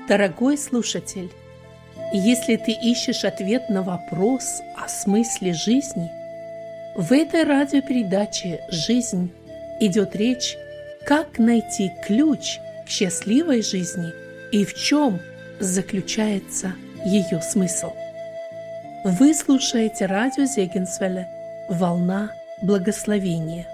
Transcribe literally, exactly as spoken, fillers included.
Дорогой слушатель, если ты ищешь ответ на вопрос о смысле жизни, в этой радиопередаче «Жизнь» идет речь, как найти ключ к счастливой жизни и в чем заключается ее смысл. Вы слушаете радио Зегенсвелле «Волна благословения».